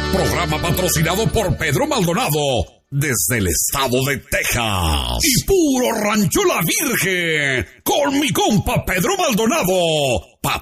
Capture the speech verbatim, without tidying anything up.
Programa patrocinado por Pedro Maldonado, desde el estado de Texas. Y puro rancho La Virgen, con mi compa Pedro Maldonado.